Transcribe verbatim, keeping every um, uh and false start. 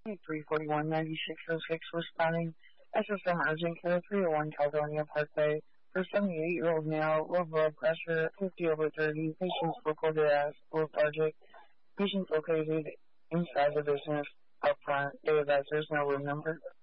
three forty-one ninety-six oh six responding. S S M urgent care three oh one Caledonia Parkway. For seventy-eight-year-old male, low blood pressure, fifty over thirty. Patients reported as lethargic. Patients located inside the business up front. Date of death, there's no room number.